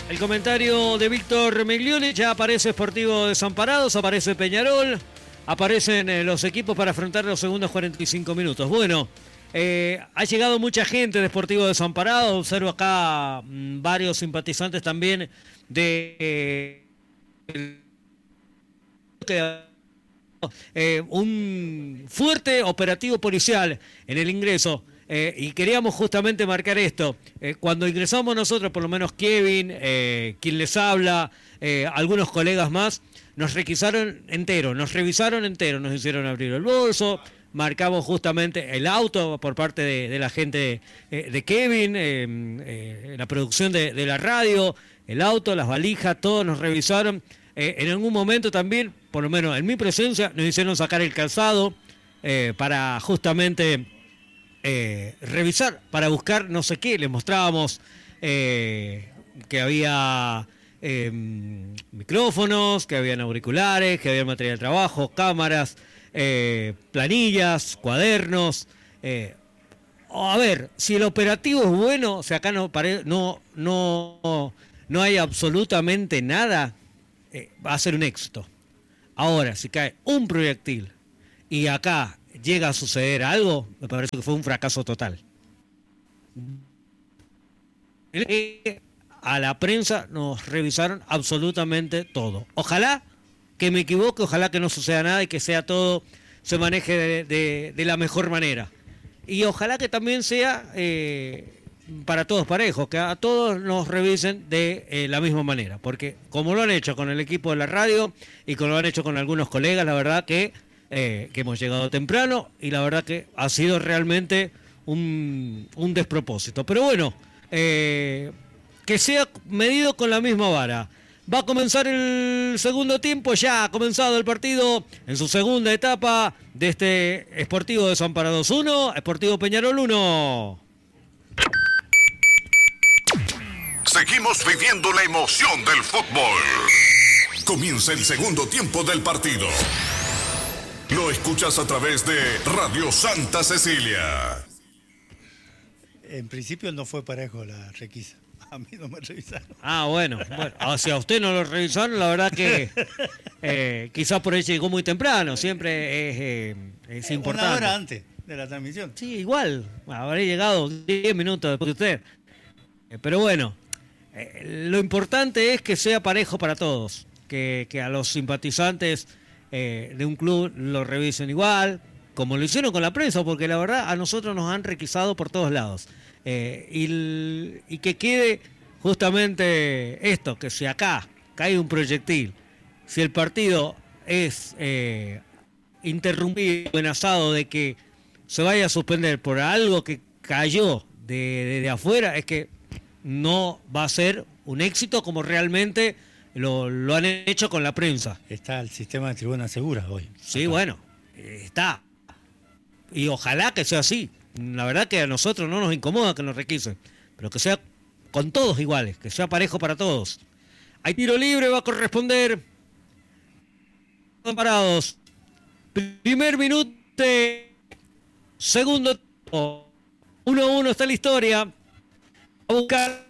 El comentario de Víctor Meglioli, ya aparece Sportivo Desamparados, aparece Peñarol, aparecen los equipos para afrontar los segundos 45 minutos. Bueno, ha llegado mucha gente de Sportivo Desamparados, observo acá varios simpatizantes también de un fuerte operativo policial en el ingreso. Y queríamos justamente marcar esto. Cuando ingresamos nosotros, por lo menos Kevin, quien les habla, algunos colegas más, nos requisaron entero, nos revisaron entero, nos hicieron abrir el bolso, marcamos justamente el auto por parte de la gente de Kevin, la producción de la radio, el auto, las valijas, todos nos revisaron. En algún momento también, por lo menos en mi presencia, nos hicieron sacar el calzado para justamente revisar, para buscar no sé qué. Les mostrábamos que había micrófonos, que habían auriculares, que había material de trabajo, cámaras, planillas, cuadernos. A ver, si el operativo es bueno, o sea, acá no hay absolutamente nada, va a ser un éxito. Ahora, si cae un proyectil y acá llega a suceder algo, me parece que fue un fracaso total. A la prensa nos revisaron absolutamente todo. Ojalá que me equivoque, ojalá que no suceda nada y que sea todo, se maneje de la mejor manera. Y ojalá que también sea para todos parejos, que a todos nos revisen de la misma manera, porque como lo han hecho con el equipo de la radio y como lo han hecho con algunos colegas, la verdad que hemos llegado temprano y la verdad que ha sido realmente un despropósito. Pero bueno, que sea medido con la misma vara. Va a comenzar el segundo tiempo, ya ha comenzado el partido en su segunda etapa de este Sportivo Desamparados 1, Sportivo Peñarol 1. Seguimos viviendo la emoción del fútbol. Comienza el segundo tiempo del partido. Lo escuchas a través de Radio Santa Cecilia. En principio no fue parejo la requisa. A mí no me revisaron. Bueno, si a usted no lo revisaron, la verdad que quizás por ahí llegó muy temprano. Siempre es importante. Una hora antes de la transmisión. Sí, igual. Habré llegado 10 minutos después de usted. Pero bueno, lo importante es que sea parejo para todos. Que a los simpatizantes de un club lo revisen igual, como lo hicieron con la prensa, porque la verdad a nosotros nos han requisado por todos lados. Y que quede justamente esto, que si acá cae un proyectil, si el partido es interrumpido, amenazado de que se vaya a suspender por algo que cayó de afuera, es que no va a ser un éxito como realmente lo han hecho con la prensa. Está el sistema de tribuna segura hoy. Sí, acá. Bueno, está. Y ojalá que sea así. La verdad que a nosotros no nos incomoda que nos requisen, pero que sea con todos iguales, que sea parejo para todos. Hay tiro libre, va a corresponder. Parados. Primer minuto, segundo, 1-1 está la historia. A buscar.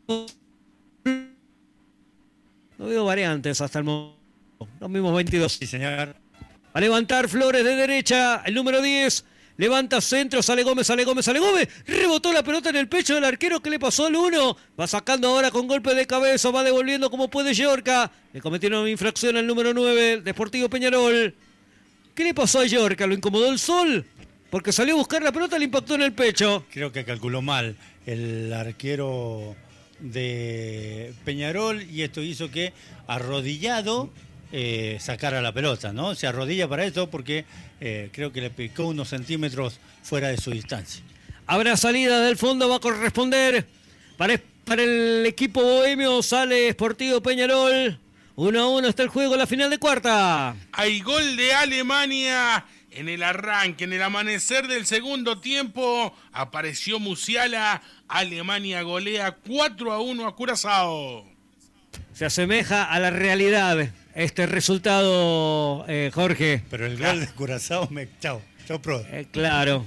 No veo variantes hasta el momento. Los mismos 22. Sí, señor. A levantar Flores de derecha, el número 10. Levanta centro, sale Gómez. Rebotó la pelota en el pecho del arquero. ¿Qué le pasó al 1? Va sacando ahora con golpe de cabeza. Va devolviendo como puede Yorca. Le cometieron una infracción al número 9, Deportivo Peñarol. ¿Qué le pasó a Yorca? ¿Lo incomodó el sol? Porque salió a buscar la pelota, le impactó en el pecho. Creo que calculó mal el arquero de Peñarol y esto hizo que arrodillado sacara la pelota, ¿no? Se arrodilla para esto porque creo que le picó unos centímetros fuera de su distancia. Habrá salida del fondo, va a corresponder para el equipo bohemio, sale Sportivo Peñarol. 1-1 está el juego, la final de cuarta. Hay gol de Alemania en el arranque, en el amanecer del segundo tiempo. Apareció Musiala, Alemania golea 4-1 a Curazao. Se asemeja a la realidad este resultado, Jorge. Pero el gol de Curazao chao pro. Claro,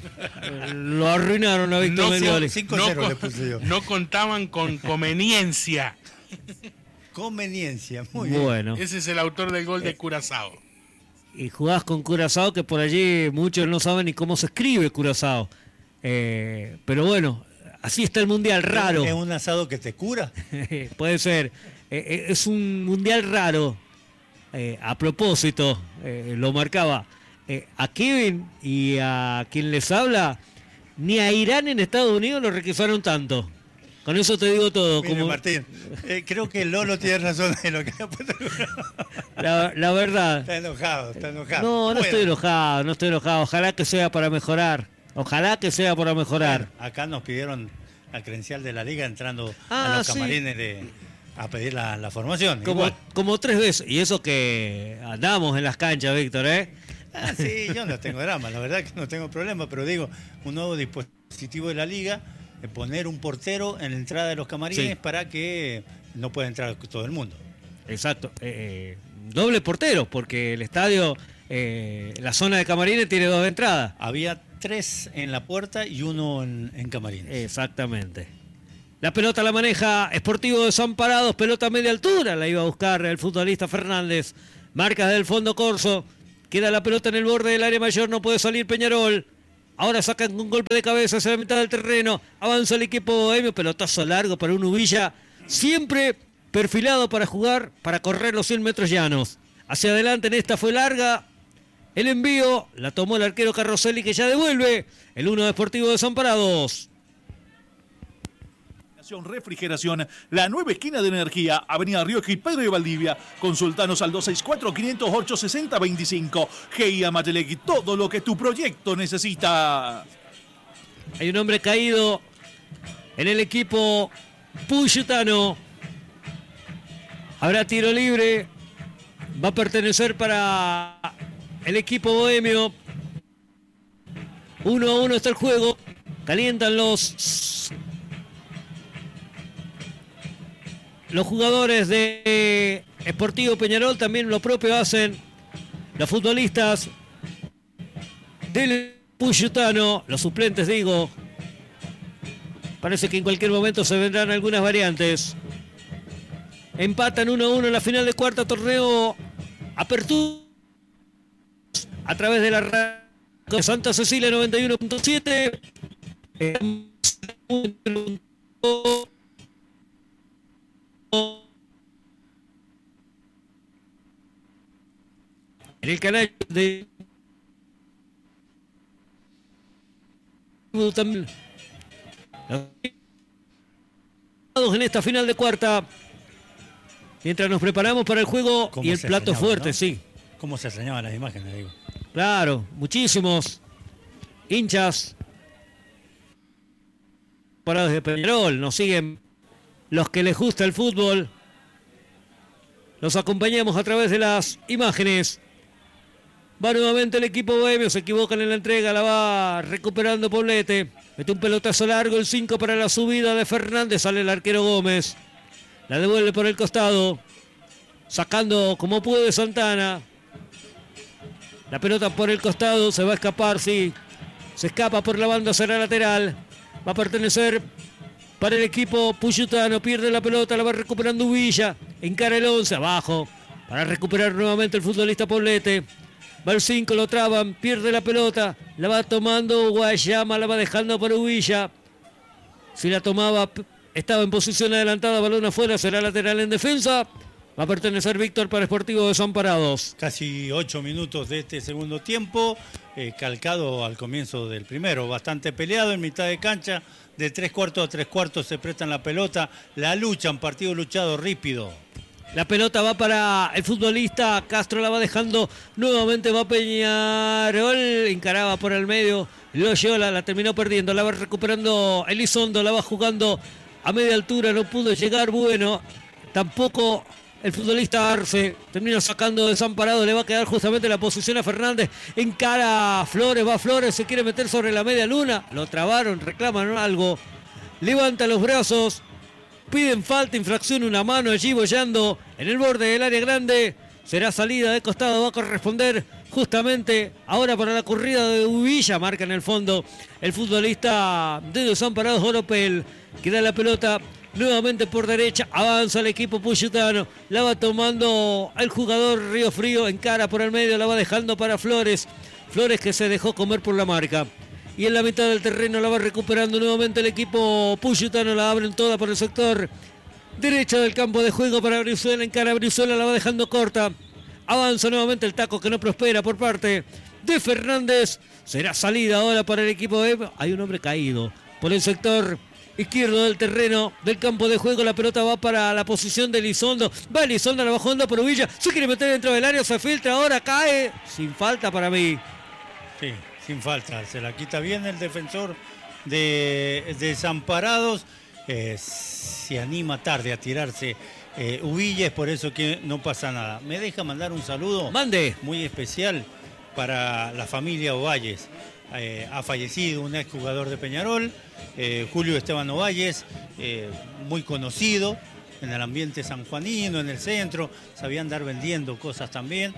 lo arruinaron a Víctor Meglioli. 5-0 le puse yo. No contaban con conveniencia. Conveniencia, muy bien. Bueno, Ese es el autor del gol de Curazao. y jugás con Curazao, que por allí muchos no saben ni cómo se escribe Curazao. Pero bueno, así está el Mundial, raro. ¿Es un asado que te cura? Puede ser. Es un Mundial raro. A propósito, lo marcaba a Kevin y a quien les habla, ni a Irán en Estados Unidos lo requisaron tanto. Con eso te digo todo. Mire, Como, Martín, creo que Lolo tiene razón en lo que ha puesto. la verdad. Está enojado, está enojado. No Bueno, estoy enojado, no estoy enojado. Ojalá que sea para mejorar. Ojalá que sea para mejorar. bueno, acá nos pidieron la credencial de la liga entrando a Ah, los sí. camarines a pedir la formación. Como, Igual. como 3 veces. Y eso que andamos en las canchas, Víctor, ¿eh? Ah, sí, yo no tengo drama, la verdad que no tengo problema, pero digo, un nuevo dispositivo de la liga, poner un portero en la entrada de los camarines Sí. para que no pueda entrar todo el mundo. Exacto. Doble portero, porque el estadio, la zona de camarines tiene 2 entradas. Había 3 en la puerta y 1 en camarines. Exactamente. La pelota la maneja Sportivo Desamparados, pelota a media altura, la iba a buscar el futbolista Fernández. Marca del fondo Corso, queda la pelota en el borde del área mayor, no puede salir Peñarol. Ahora sacan un golpe de cabeza hacia la mitad del terreno, avanza el equipo bohemio, pelotazo largo para un Uvilla, siempre perfilado para jugar, para correr los 100 metros llanos. Hacia adelante en esta fue larga, el envío, la tomó el arquero Carroselli que ya devuelve, el 1 de Sportivo Desamparados. Refrigeración, la nueva esquina de energía, Avenida Rioja y Pedro de Valdivia. Consultanos al 264-508-6025. GIA Matelec, todo lo que tu proyecto necesita. Hay un hombre caído en el equipo puyutano. Habrá tiro libre. Va a pertenecer para el equipo bohemio. 1-1 está el juego. Calientan los jugadores de Sportivo Peñarol. También lo propio hacen los futbolistas del puyutano. Los suplentes, digo. Parece que en cualquier momento se vendrán algunas variantes. Empatan 1-1 en la final de cuarta torneo Apertura a través de la radio Santa Cecilia 91.7. En el canal de también en esta final de cuarta. Mientras nos preparamos para el juego y el plato fuerte, ¿no? Sí. ¿Cómo se extrañaban las imágenes, digo? Claro, muchísimos hinchas parados de Peñarol. Nos siguen los que les gusta el fútbol. Los acompañamos a través de las imágenes. Va nuevamente el equipo bohemio, se equivocan en la entrega, la va recuperando Poblete. Mete un pelotazo largo, el 5 para la subida de Fernández, sale el arquero Gómez. La devuelve por el costado, sacando como puede Santana. La pelota por el costado, se va a escapar, sí. Se escapa por la banda, será lateral. Va a pertenecer para el equipo puyutano, pierde la pelota, la va recuperando Uvilla. Encara el 11, abajo, para recuperar nuevamente el futbolista Poblete. Va el 5, lo traban, pierde la pelota, la va tomando Guayama, la va dejando para Uvilla. Si la tomaba, estaba en posición adelantada, balón afuera, será lateral en defensa. Va a pertenecer Víctor para Sportivo Desamparados. Casi 8 minutos de este segundo tiempo, calcado al comienzo del primero. Bastante peleado en mitad de cancha, de 3/4 a 3/4 se prestan la pelota, la luchan, partido luchado, rípido. La pelota va para el futbolista, Castro la va dejando, nuevamente va Peñarol, encaraba por el medio, Loyola la terminó perdiendo, la va recuperando Elizondo, la va jugando a media altura, no pudo llegar, bueno, tampoco el futbolista Arce, termina sacando Desamparado, le va a quedar justamente la posición a Fernández, encara a Flores, va Flores, se quiere meter sobre la media luna, lo trabaron, reclaman algo, levanta los brazos, piden falta, infracción, una mano allí bollando en el borde del área grande. Será salida de costado, va a corresponder justamente ahora para la corrida de Uvilla, marca en el fondo el futbolista de Desamparados Oropel, que da la pelota nuevamente por derecha, avanza el equipo puyutano, la va tomando el jugador Río Frío, encara por el medio, la va dejando para Flores, Flores que se dejó comer por la marca. Y en la mitad del terreno la va recuperando nuevamente el equipo puyutano, la abren toda por el sector derecho del campo de juego para Brizuela, encara Brizuela, la va dejando corta. Avanza nuevamente el taco que no prospera por parte de Fernández. Será salida ahora para el equipo de... Hay un hombre caído por el sector izquierdo del terreno del campo de juego. La pelota va para la posición de Elizondo. Va Elizondo, la va jugando por Uvilla. Se quiere meter dentro del área, se filtra, ahora cae. Sin falta para mí. Sí, sin falta. Se la quita bien el defensor de Desamparados. Se anima tarde a tirarse Uvilla, es por eso que no pasa nada. Me deja mandar un saludo muy especial para la familia Ovalles. Ha fallecido un exjugador de Peñarol, Julio Esteban Ovalles, muy conocido en el ambiente sanjuanino, en el centro, sabía andar vendiendo cosas también.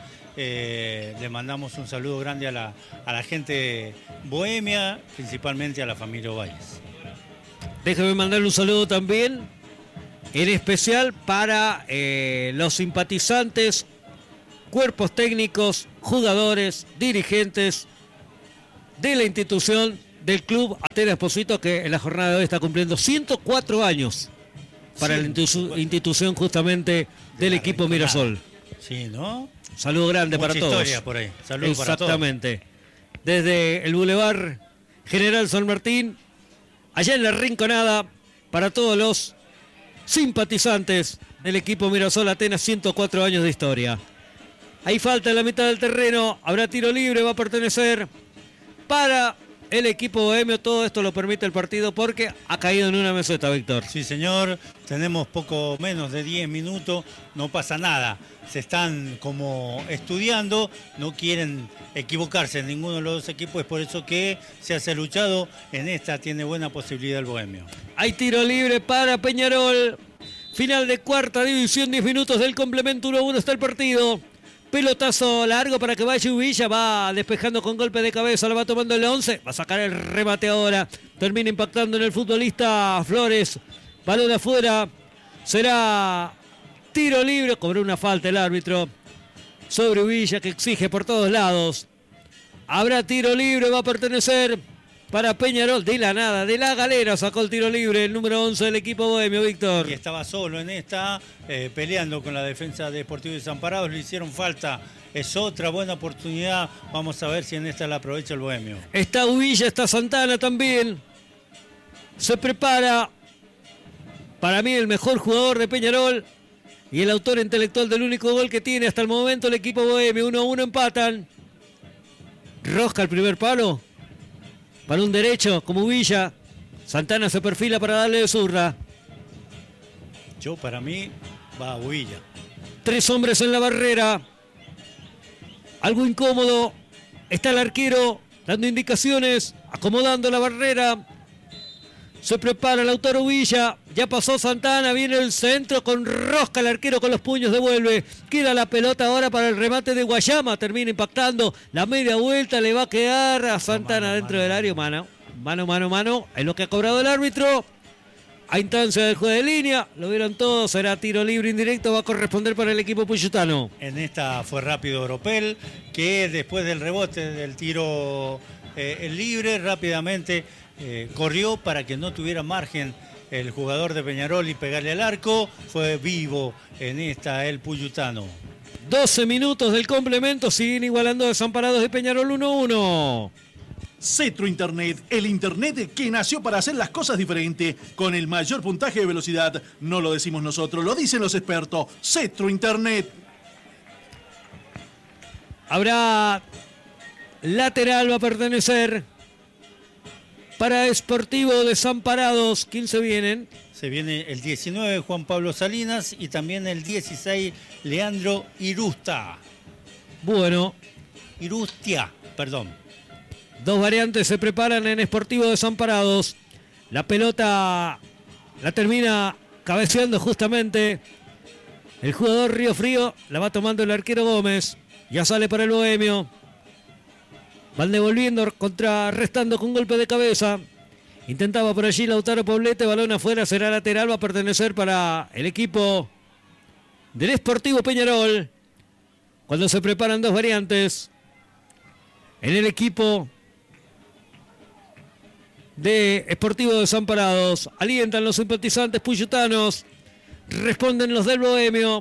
Le mandamos un saludo grande a la gente bohemia, principalmente a la familia Ovalles. Déjame mandarle un saludo también, en especial para los simpatizantes, cuerpos técnicos, jugadores, dirigentes de la institución del club Atenas Esposito, que en la jornada de hoy está cumpliendo 104 años para la institución justamente del equipo Mirasol. Sí, ¿no? Saludo grande mucha para todos. Historia por ahí. Saludo exactamente. Para todos. Desde el Boulevard General San Martín, allá en la Rinconada, para todos los simpatizantes del equipo Mirasol Atenas, 104 años de historia. Hay falta en la mitad del terreno, habrá tiro libre, va a pertenecer para el equipo bohemio. Todo esto lo permite el partido porque ha caído en una meseta, Víctor. Sí, señor, tenemos poco menos de 10 minutos, no pasa nada. Se están como estudiando, no quieren equivocarse en ninguno de los dos equipos, es por eso que se hace luchado. En esta tiene buena posibilidad el bohemio. Hay tiro libre para Peñarol. Final de cuarta división, 10 minutos del complemento, 1-1 está el partido. Pelotazo largo para que vaya Uvilla, va despejando con golpe de cabeza, la va tomando el 11, va a sacar el remate ahora, termina impactando en el futbolista Flores, balón afuera, será tiro libre, cobró una falta el árbitro sobre Uvilla que exige por todos lados. Habrá tiro libre, va a pertenecer para Peñarol, de la nada, de la galera sacó el tiro libre el número 11 del equipo bohemio, Víctor. Y estaba solo en esta, peleando con la defensa de Sportivo Desamparados, le hicieron falta. Es otra buena oportunidad, vamos a ver si en esta la aprovecha el bohemio. Está Uvilla, está Santana también. Se prepara, para mí, el mejor jugador de Peñarol y el autor intelectual del único gol que tiene hasta el momento el equipo bohemio. 1-1 empatan. Rosca el primer palo. Balón derecho, como Uvilla. Santana se perfila para darle de zurda. Para mí, va a Uvilla. 3 hombres en la barrera. Algo incómodo. Está el arquero dando indicaciones, acomodando la barrera. Se prepara el autor Uvilla. Ya pasó Santana, viene el centro con Rosca, el arquero con los puños devuelve. Queda la pelota ahora para el remate de Guayama. Termina impactando. La media vuelta le va a quedar a Santana dentro del área. Mano. Es lo que ha cobrado el árbitro. A instancia del juez de línea. Lo vieron todos. Será tiro libre indirecto. Va a corresponder para el equipo puyutano. En esta fue rápido Oropel, que después del rebote del tiro libre, rápidamente corrió para que no tuviera margen el jugador de Peñarol y pegarle al arco. Fue vivo en esta el puyutano. 12 minutos del complemento, siguen igualando Desamparados de Peñarol 1-1. Cetro Internet, el Internet que nació para hacer las cosas diferentes, con el mayor puntaje de velocidad. No lo decimos nosotros, lo dicen los expertos. Cetro Internet. Habrá lateral, va a pertenecer para Sportivo Desamparados. ¿Quién se vienen? Se viene el 19 Juan Pablo Salinas y también el 16 Leandro Irusta. Bueno. Irustia, perdón. 2 variantes se preparan en Sportivo Desamparados. La pelota la termina cabeceando justamente el jugador Río Frío. La va tomando el arquero Gómez. Ya sale para el bohemio. Van devolviendo, contrarrestando con golpe de cabeza. Intentaba por allí Lautaro Poblete, balón afuera, será lateral, va a pertenecer para el equipo del Sportivo Peñarol. Cuando se preparan dos variantes en el equipo de Sportivo Desamparados. Alientan los simpatizantes puyutanos, responden los del Bohemio.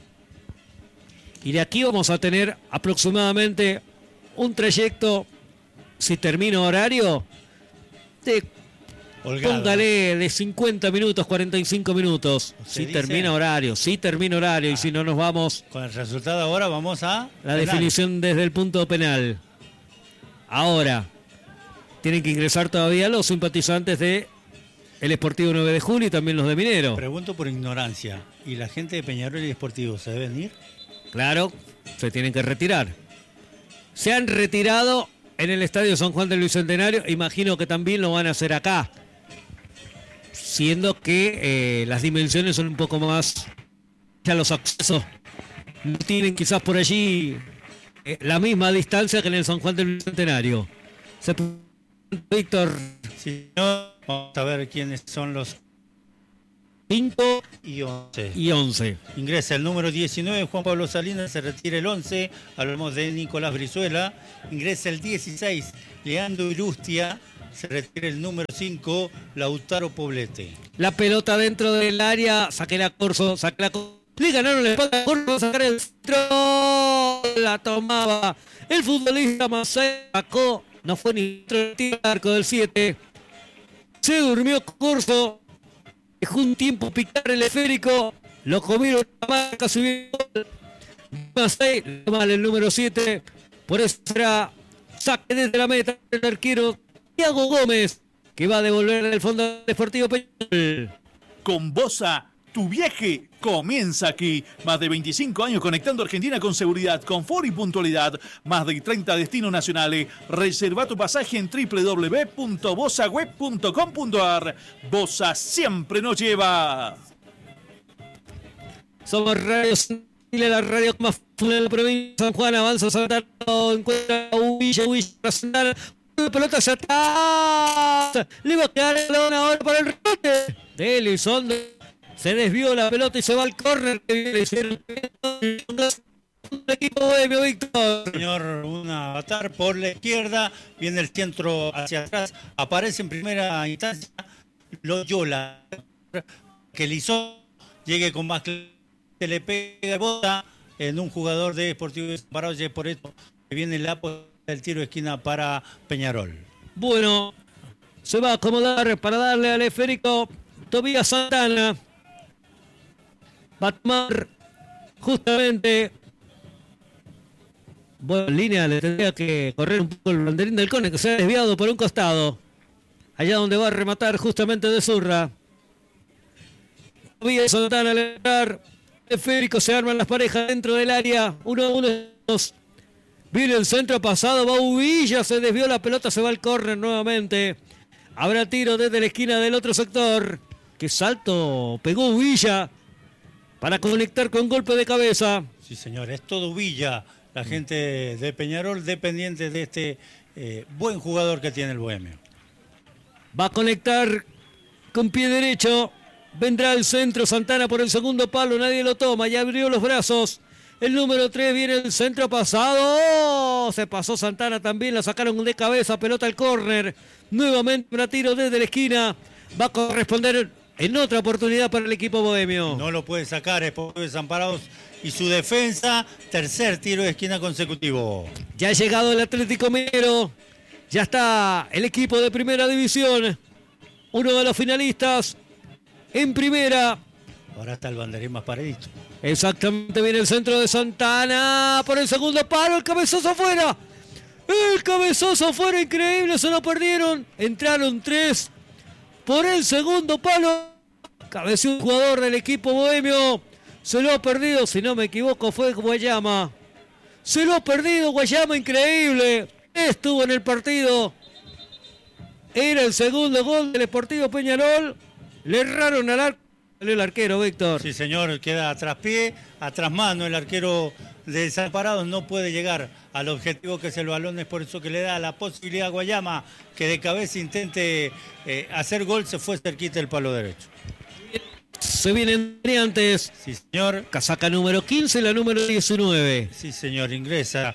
Y de aquí vamos a tener aproximadamente un trayecto, si termina horario, de, póngale, de 50 minutos, 45 minutos. Si termina horario, y si no nos vamos... Con el resultado ahora vamos a... La definición desde el punto penal. Ahora, tienen que ingresar todavía los simpatizantes de el Sportivo 9 de Julio y también los de Minero. Pregunto por ignorancia, ¿y la gente de Peñarol y Sportivo se deben ir? Claro, se tienen que retirar. Se han retirado en el Estadio San Juan del Bicentenario, imagino que también lo van a hacer acá, siendo que las dimensiones son un poco más, ya los accesos no tienen quizás por allí la misma distancia que en el San Juan del Bicentenario. Víctor. Si no, vamos a ver quiénes son los 5 y 11. Y 11. Ingresa el número 19, Juan Pablo Salinas, se retira el 11, hablamos de Nicolás Brizuela. Ingresa el 16, Leandro Irustia, se retira el número 5, Lautaro Poblete. La pelota dentro del área, saque la Corso. Le ganaron la espalda a Corso, va a sacar el centro. La tomaba el futbolista Macei, sacó, no fue ni dentro arco del 7. Se durmió Corso. Dejó un tiempo picar el esférico, lo comieron la marca, subió Macei, mal el número 7, por eso será saque desde la meta el arquero Thiago Gómez, que va a devolver el fondo del Deportivo Peñarol. Con Bosa, tu viaje comienza aquí. Más de 25 años conectando Argentina con seguridad, confort y puntualidad. Más de 30 destinos nacionales. Reserva tu pasaje en www.bosaweb.com.ar. Bosa siempre nos lleva. Somos Radio Chile, la radio más fuerte de la provincia de San Juan. Avanza Santana, encuentra a Villa Santana. La pelota hacia atrás. Le va a quedar el balón ahora para el rebote de Elizondo. Se desvió la pelota y se va al córner que viene el equipo bohemio, Víctor. Señor, un avatar por la izquierda, viene el centro hacia atrás, aparece en primera instancia Loyola, que Lizondo llegue con más que le pega bota en un jugador de Sportivo Desamparados, y por eso viene el apoyo del tiro de esquina para Peñarol. Bueno, se va a acomodar para darle al esférico Tobías Santana. Va a tomar justamente. Bueno, en línea le tendría que correr un poco el banderín del Cone, que se ha desviado por un costado. Allá donde va a rematar justamente de zurra. Tobías Santana al entrar. Esférico, se arman las parejas dentro del área. 1-1. Viene el centro pasado. Va Uvilla, se desvió la pelota, se va al córner nuevamente. Habrá tiro desde la esquina del otro sector. Qué salto pegó Uvilla para conectar con golpe de cabeza. Sí, señor, es todo Villa, la gente de Peñarol, dependiente de este buen jugador que tiene el Bohemio. Va a conectar con pie derecho. Vendrá el centro, Santana por el segundo palo, nadie lo toma, ya abrió los brazos. El número 3 viene el centro pasado. ¡Oh! Se pasó Santana también, la sacaron de cabeza, pelota al córner. Nuevamente un tiro desde la esquina. Va a corresponder en otra oportunidad para el equipo bohemio. No lo puede sacar, Sportivo Desamparados y su defensa. Tercer tiro de esquina consecutivo. Ya ha llegado el Atlético Minero. Ya está el equipo de primera división. Uno de los finalistas en primera. Ahora está el banderín más paredito. Exactamente, viene el centro de Santana. Por el segundo palo, el cabezazo afuera. El cabezazo afuera, increíble, se lo perdieron. Entraron 3 por el segundo palo. Cabeció un jugador del equipo bohemio. Se lo ha perdido, si no me equivoco, fue Guayama. Se lo ha perdido Guayama, increíble. Estuvo en el partido. Era el segundo gol del Sportivo Peñarol. Le erraron al arco salió el arquero, Víctor. Sí, señor, queda a traspié, a trasmano. El arquero de Desamparados no puede llegar al objetivo que es el balón. Es por eso que le da la posibilidad a Guayama que de cabeza intente hacer gol. Se fue cerquita del palo derecho. Se vienen variantes. Sí, señor. Casaca número 15 y la número 19. Sí, señor, ingresa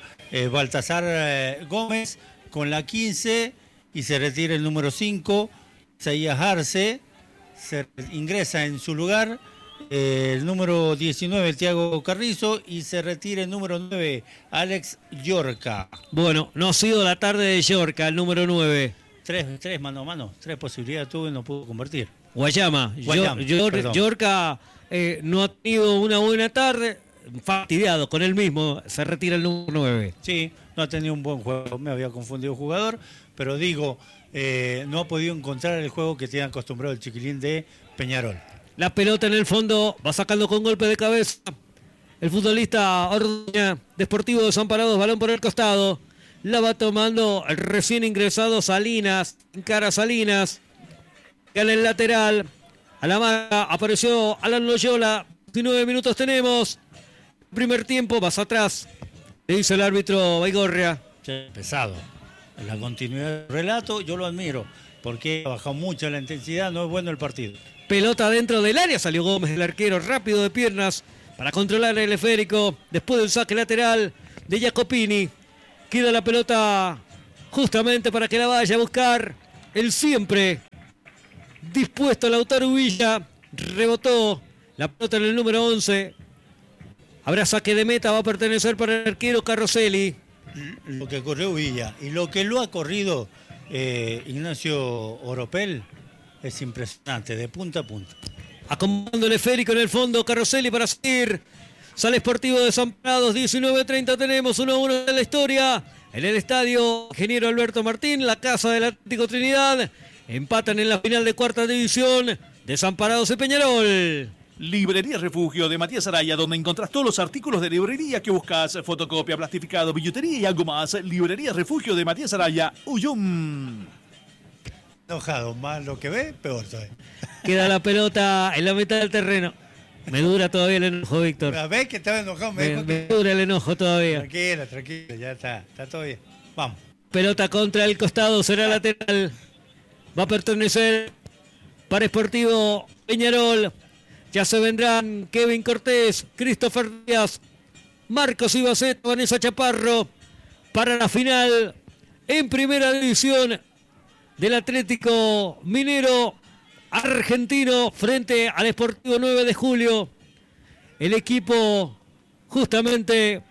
Baltasar Gómez con la 15 y se retira el número 5, Isaías Arce, se ingresa en su lugar el número 19, Thiago Carrizo, y se retira el número 9, Alex Yorca. Bueno, no ha sido la tarde de Yorca, el número 9. Tres mano a mano, 3 posibilidades tuvo y no pudo convertir. Guayama. Perdón. Yorca no ha tenido una buena tarde, fastidiado con él mismo, se retira el número 9. Sí, no ha tenido un buen juego, me había confundido jugador, pero digo, no ha podido encontrar el juego que tiene acostumbrado el chiquilín de Peñarol. La pelota en el fondo, va sacando con golpe de cabeza el futbolista Orduña, Deportivo Desamparados, balón por el costado, la va tomando el recién ingresado Salinas, encara Salinas, gana el lateral, a la marca apareció Alan Loyola, 19 minutos tenemos, primer tiempo, vas atrás, le dice el árbitro Baigorria. Pesado. En la continuidad del relato, yo lo admiro, porque ha bajado mucho la intensidad, no es bueno el partido. Pelota dentro del área, salió Gómez, el arquero, rápido de piernas para controlar el esférico. Después del saque lateral de Jacopini, queda la pelota justamente para que la vaya a buscar el siempre dispuesto Lautaro Villa. Rebotó la pelota en el número 11. Habrá saque de meta, va a pertenecer para el arquero Carroselli. Lo que corrió Villa y lo que lo ha corrido Ignacio Oropel es impresionante, de punta a punta. Acomodando el esférico en el fondo, Carroselli para seguir. Sale Sportivo Desamparados, 19:30 tenemos 1-1 de la historia. En el estadio Ingeniero Alberto Martín, la casa del Atlético Trinidad. Empatan en la final de cuarta división, Desamparados y Peñarol. Librería Refugio de Matías Araya, donde encontrás todos los artículos de librería que buscas, fotocopia, plastificado, billutería y algo más. Librería Refugio de Matías Araya, Uyum. Enojado, más lo que ve, peor todavía. Queda la pelota en la mitad del terreno. Me dura todavía el enojo, Víctor. ¿Ves que estaba enojado? Me dura el enojo todavía. Tranquila, ya está todo bien. Vamos. Pelota contra el costado, será lateral. Va a pertenecer para Sportivo Peñarol. Ya se vendrán Kevin Cortés, Christopher Díaz, Marcos Ibaceta, Vanessa Chaparro para la final en primera división del Atlético Minero Argentino frente al Sportivo 9 de Julio. El equipo justamente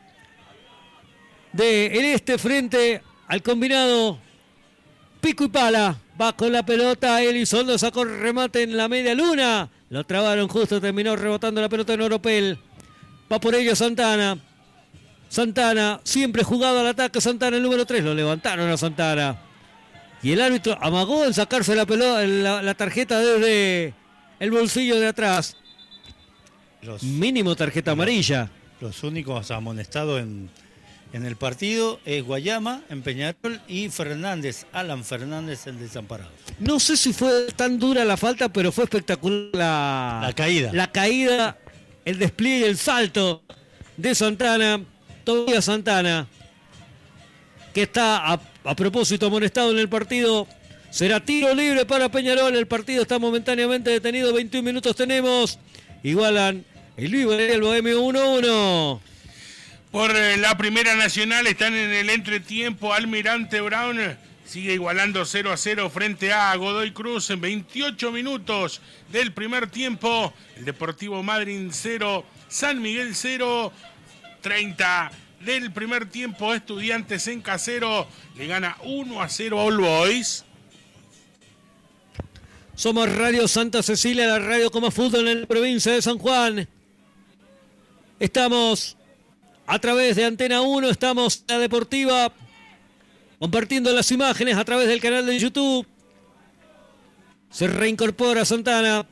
del este frente al combinado Pico y Pala. Va con la pelota, Elizondo sacó el remate en la media luna. Lo trabaron justo, terminó rebotando la pelota en Oropel. Va por ello Santana. Santana, siempre jugado al ataque. Santana, el número 3. Lo levantaron a Santana. Y el árbitro amagó en sacarse la pelota, la tarjeta desde el bolsillo de atrás. Mínimo tarjeta amarilla. Los únicos amonestados en el partido es Guayama en Peñarol y Fernández, Alan Fernández en Desamparados. No sé si fue tan dura la falta, pero fue espectacular la caída. La caída, el despliegue, el salto de Santana. Todavía Santana, que está a propósito amonestado en el partido. Será tiro libre para Peñarol. El partido está momentáneamente detenido. 21 minutos tenemos. Igualan el Viva y el Bohemio 1-1. Por la Primera Nacional están en el entretiempo. Almirante Brown sigue igualando 0-0 frente a Godoy Cruz en 28 minutos del primer tiempo. El Deportivo Madryn 0, San Miguel 0, 30 del primer tiempo. Estudiantes en Casero le gana 1-0 a All Boys. Somos Radio Santa Cecilia, la radio como fútbol en la provincia de San Juan. Estamos a través de Antena 1, estamos en la Deportiva, compartiendo las imágenes a través del canal de YouTube. Se reincorpora Santana.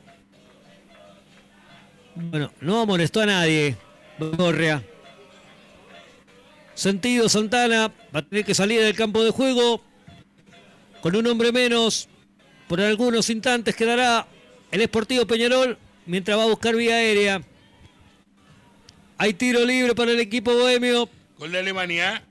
Bueno, no amonestó a nadie. Gorria. Sentido Santana, va a tener que salir del campo de juego con un hombre menos. Por algunos instantes quedará el Sportivo Peñarol mientras va a buscar vía aérea. Hay tiro libre para el equipo bohemio. Gol de Alemania.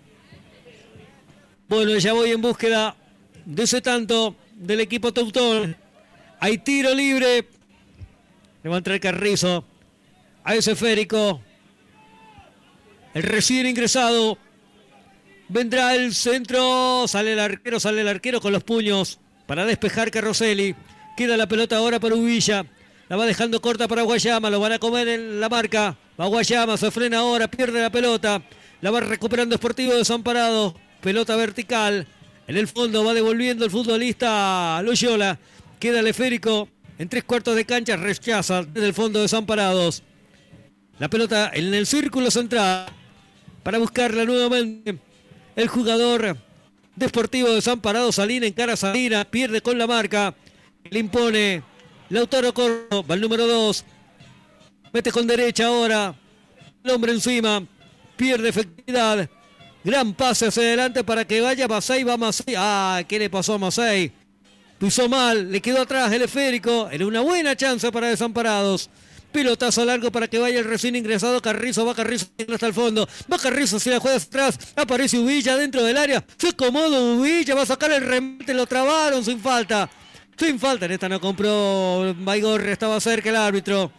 Bueno, ya voy en búsqueda de ese tanto del equipo teutón. Hay tiro libre. Le va a entrar Carrizo a ese esférico. El recién ingresado. Vendrá el centro. Sale el arquero con los puños para despejar Carroselli. Queda la pelota ahora para Uvilla. La va dejando corta para Guayama. Lo van a comer en la marca. Va Guayama, se frena ahora, pierde la pelota. La va recuperando Sportivo Desamparado. Pelota vertical. En el fondo va devolviendo el futbolista Loyola. Queda el esférico en 3/4 de cancha. Rechaza desde el fondo Desamparados. La pelota en el círculo central. Para buscarla nuevamente. El jugador de Sportivo Desamparado, Salina, encara a Salina. Pierde con la marca. Le impone Lautaro Corro. Va el número 2. Mete con derecha ahora. El hombre encima. Pierde efectividad. Gran pase hacia adelante para que vaya Masei. Va Masei. Ah, ¿qué le pasó a Masei? Pisó mal. Le quedó atrás el esférico. Era una buena chance para Desamparados. Pelotazo largo para que vaya el recién ingresado Carrizo. Va Carrizo hasta el fondo. Va Carrizo, si la juega atrás. Aparece Uvilla dentro del área. Se acomoda Uvilla. Va a sacar el remate. Lo trabaron sin falta. Sin falta. En esta no compró Baigorria. Estaba cerca el árbitro.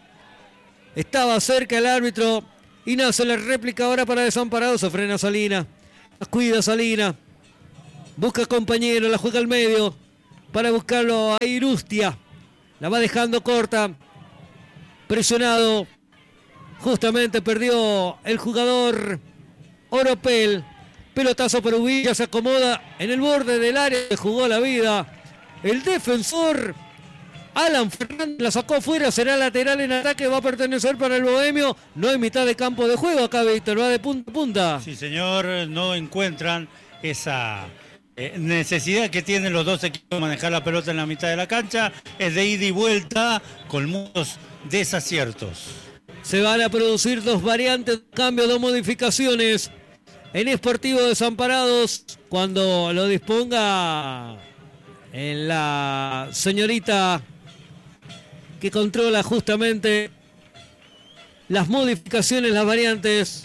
Y nace la réplica ahora para Desamparados. Se frena Salina. Cuida Salina. Busca compañero. La juega al medio. Para buscarlo a Irustia. La va dejando corta. Presionado. Justamente perdió el jugador Oropel. Pelotazo para Uvilla. Se acomoda en el borde del área. Se jugó la vida. El defensor Alan Fernández la sacó afuera, será lateral en ataque, va a pertenecer para el bohemio. No hay mitad de campo de juego acá, Víctor, va de punta a punta. Sí, señor, no encuentran esa necesidad que tienen los dos equipos de manejar la pelota en la mitad de la cancha. Es de ida y vuelta con muchos desaciertos. Se van a producir dos variantes, cambios, dos modificaciones en Sportivo Desamparados cuando lo disponga en la señorita que controla justamente las modificaciones, las variantes.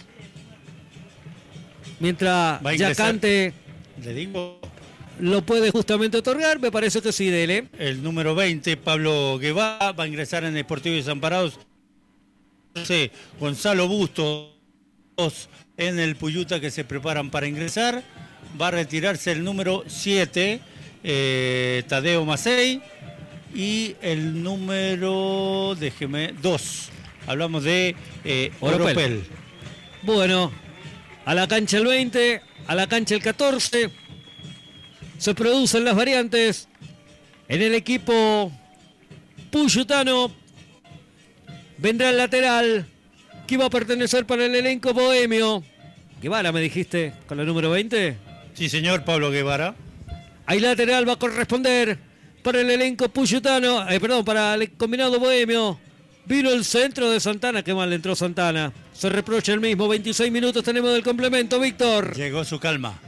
Mientras Yacante le digo, lo puede justamente otorgar, me parece que sí, dele. El número 20, Pablo Guevara, va a ingresar en Sportivo Desamparados. Gonzalo Bustos en el Puyuta que se preparan para ingresar. Va a retirarse el número 7, Tadeo Masei. Y el número, 2. Hablamos de Oropel. Bueno, a la cancha el 20, a la cancha el 14. Se producen las variantes en el equipo puyutano. Vendrá el lateral que va a pertenecer para el elenco bohemio. Guevara, me dijiste, con el número 20. Sí, señor, Pablo Guevara. Ahí lateral va a corresponder para el elenco puyutano, para el combinado bohemio. Vino el centro de Santana, qué mal entró Santana. Se reprocha el mismo, 26 minutos tenemos del complemento, Víctor. Llegó su calma.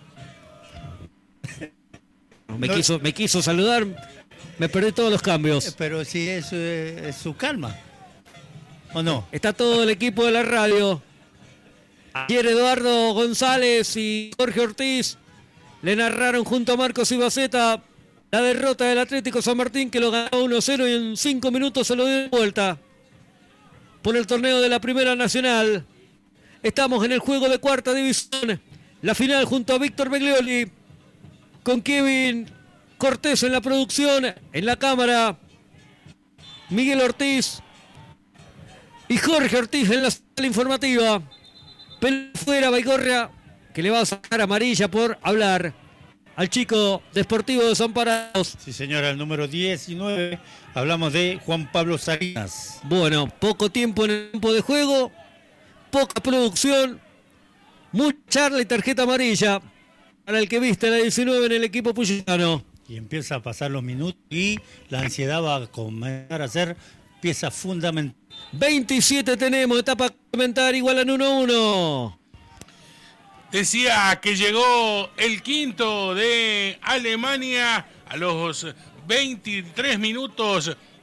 Me quiso saludar, me perdí todos los cambios. Pero si es su calma, ¿o no? Está todo el equipo de la radio. Ayer Eduardo González y Jorge Ortiz le narraron junto a Marcos Ibaceta la derrota del Atlético San Martín, que lo ganó 1-0 y en 5 minutos se lo dio de vuelta por el torneo de la Primera Nacional. Estamos en el juego de cuarta división, la final junto a Víctor Beglioli, con Kevin Cortés en la producción, en la cámara, Miguel Ortiz y Jorge Ortiz en la sala informativa. Pero fuera Baigorria, que le va a sacar amarilla por hablar al chico de Sportivo Desamparados. Sí, señora, el número 19. Hablamos de Juan Pablo Salinas. Bueno, poco tiempo en el campo de juego, poca producción, mucha charla y tarjeta amarilla para el que viste la 19 en el equipo puyutano. Y empieza a pasar los minutos y la ansiedad va a comenzar a ser pieza fundamental. 27 tenemos, etapa complementaria, igualan 1-1. Decía que llegó el quinto de Alemania a los 23 minutos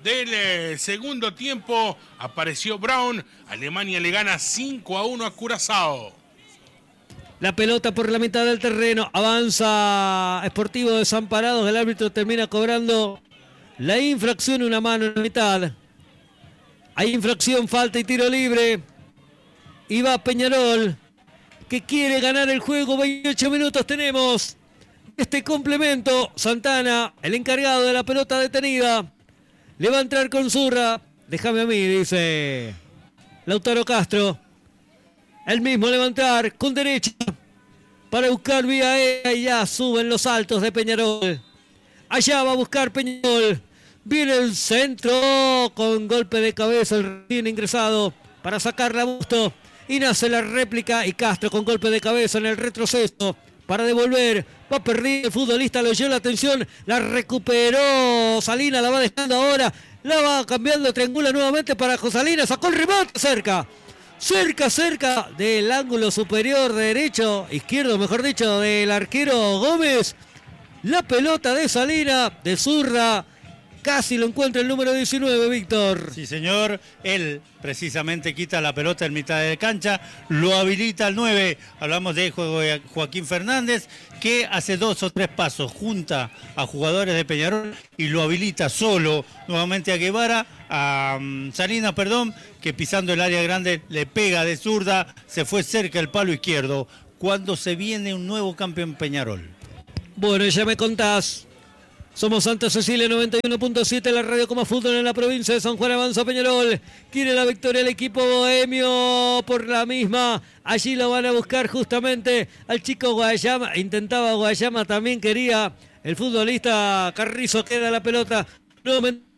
del segundo tiempo. Apareció Brown. Alemania le gana 5-1 a Curazao. La pelota por la mitad del terreno. Avanza Sportivo Desamparados. El árbitro termina cobrando la infracción. Una mano en la mitad. Hay infracción, falta y tiro libre. Y va Peñarol, que quiere ganar el juego. 28 minutos tenemos. Este complemento. Santana, el encargado de la pelota detenida. Le va a entrar con zurra. Déjame a mí, dice Lautaro Castro. El mismo le va a entrar con derecha para buscar vía aérea y ya suben los altos de Peñarol. Allá va a buscar Peñarol. Viene el centro con golpe de cabeza, el recién ingresado para sacarla a Busto. Y nace la réplica y Castro con golpe de cabeza en el retroceso para devolver. Va perdido el futbolista, lo llevó la atención, la recuperó Salinas, la va dejando ahora. La va cambiando, triangula nuevamente para Josalina, sacó el remate cerca del ángulo superior derecho, izquierdo mejor dicho, del arquero Gómez. La pelota de Salina, de zurda, casi lo encuentra el número 19, Víctor. Sí, señor. Él precisamente quita la pelota en mitad de cancha, lo habilita al 9. Hablamos de Joaquín Fernández, que hace 2 o 3 pasos junta a jugadores de Peñarol y lo habilita solo nuevamente a Guevara, a Salinas, que pisando el área grande le pega de zurda, se fue cerca el palo izquierdo, cuando se viene un nuevo campeón Peñarol. Bueno, ya me contás. Somos Santa Cecilia 91.7, la radio como fútbol en la provincia de San Juan. Avanza Peñarol, quiere la victoria el equipo bohemio por la misma. Allí lo van a buscar justamente al chico Guayama. Intentaba Guayama, también quería el futbolista Carrizo. Queda la pelota nuevamente